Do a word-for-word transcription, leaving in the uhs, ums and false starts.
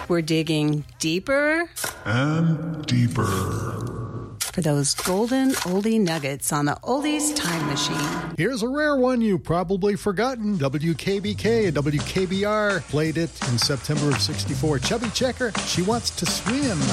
We're digging deeper and deeper for those golden oldie nuggets on the Oldies Time Machine. Here's a rare one you've probably forgotten. W K B K and W K B R played it in September of sixty-four. Chubby Checker, She Wants to Swim.